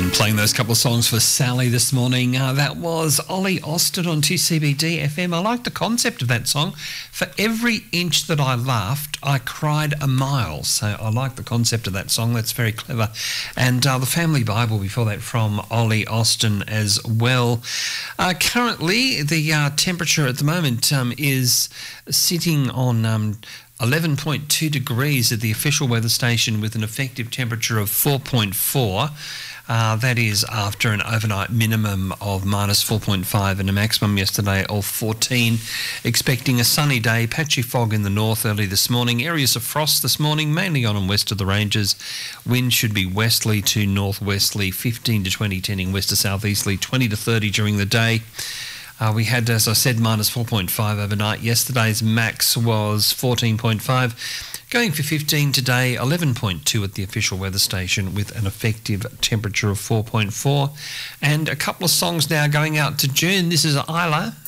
And playing those couple of songs for Sally this morning, that was Ollie Austin on 2CBD FM. I like the concept of that song. For every inch that I laughed, I cried a mile. So I like the concept of that song. That's very clever. And the Family Bible before that from Ollie Austin as well. Currently, the temperature at the moment is sitting on 11.2 degrees at the official weather station with an effective temperature of 4.4. That is after an overnight minimum of minus 4.5 and a maximum yesterday of 14. Expecting a sunny day, patchy fog in the north early this morning. Areas of frost this morning, mainly on and west of the ranges. Wind should be westerly to northwesterly, 15 to 20, tending west to southeasterly, 20 to 30 during the day. We had, as I said, minus 4.5 overnight. Yesterday's max was 14.5. Going for 15 today, 11.2 at the official weather station with an effective temperature of 4.4. And a couple of songs now going out to June. This is Isla